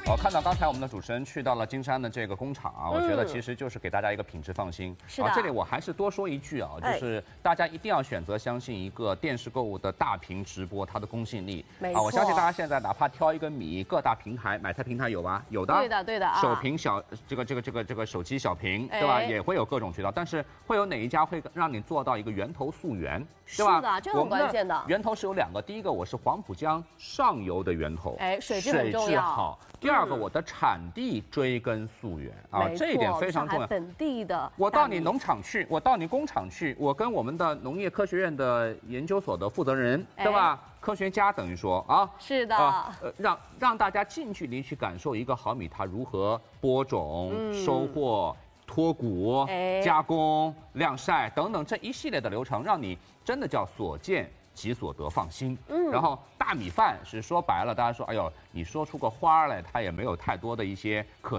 我看到刚才我们的主持人去到了金山的这个工厂啊，我觉得其实就是给大家一个品质放心。 是的。 这里我还是多说一句啊，就是大家一定要选择相信一个电视购物的大屏直播它的公信力。 没错。 我相信大家现在哪怕挑一个米，各大平台买菜平台有吧？有的。 对的，对的啊。 手屏小这个手机小屏，对吧？也会有各种渠道，但是会有哪一家会让你做到一个源头溯源，对吧？ 是的，这很关键的。 源头是有2个，第一个我是黄浦江上游的源头， 水质很重要。 好。第2个，我的产地追根溯源啊，这一点非常重要。 本地的， 我到你农场去，我到你工厂去，我跟我们的农业科学院的研究所的负责人，对吧？科学家等于说啊， 是的， 让大家近距离去感受一个好米它如何播种、收获、脱谷、加工、晾晒等等这一系列的流程，让你真的叫所见即所得，放心。然后大米饭是说白了，大家说，哎呦，你说出个花来，它也没有太多的一些可